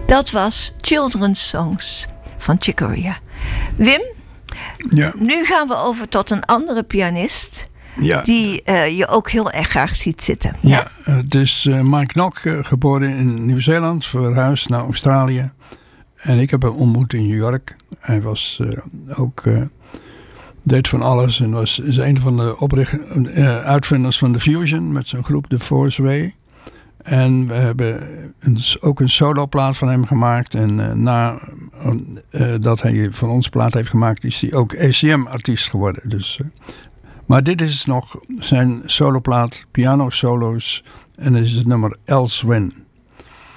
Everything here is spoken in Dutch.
Dat was Children's Songs van Chick Corea. Wim, nu gaan we over tot een andere pianist. Ja. Die je ook heel erg graag ziet zitten. Ja, het is Mike Knock, geboren in Nieuw-Zeeland, verhuisd naar Australië. En ik heb hem ontmoet in New York. Hij was deed van alles en is een van de uitvinders van de Fusion met zijn groep The Force Way. En we hebben ook een soloplaat van hem gemaakt. En nadat hij van ons plaat heeft gemaakt, is hij ook ACM-artiest geworden. Dus, maar dit is nog zijn soloplaat, piano solo's. En dit is het nummer Else When.